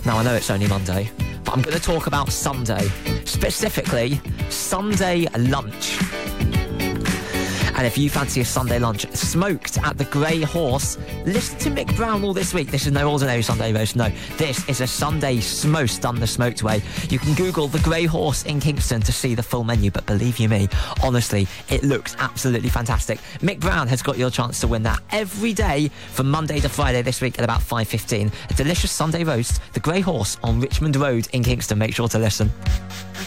Now, I know it's only Monday, but I'm going to talk about Sunday, specifically Sunday lunch. And if you fancy a Sunday lunch smoked at the Grey Horse, listen to Mick Brown all this week. This is no ordinary Sunday roast, no. This is a Sunday smost done the smoked way. You can Google the Grey Horse in Kingston to see the full menu, but believe you me, honestly, it looks absolutely fantastic. Mick Brown has got your chance to win that every day from Monday to Friday this week at about 5:15. A delicious Sunday roast, the Grey Horse on Richmond Road in Kingston. Make sure to listen.